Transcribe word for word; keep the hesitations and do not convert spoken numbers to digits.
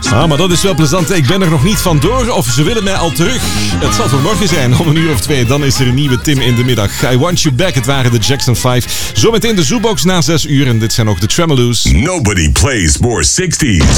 Ah, maar dat is wel plezant. Ik ben er nog niet vandoor of ze willen mij al terug. Het zal voor morgen zijn, om een uur of twee. Dan is er een nieuwe Tim in de middag. I Want You Back, het waren de Jackson vijf. Zometeen de Zoobox na zes uur en dit zijn nog de Tremoloos. Nobody plays more sixties.